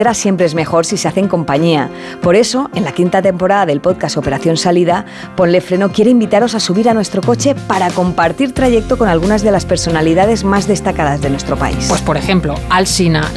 siempre es mejor si se hace en compañía. Por eso, en la 5ª temporada del podcast Operación Salida, Ponle Freno quiere invitaros a subir a nuestro coche para compartir trayecto con algunas de las personalidades más destacadas de nuestro país. Pues por ejemplo, Alsina,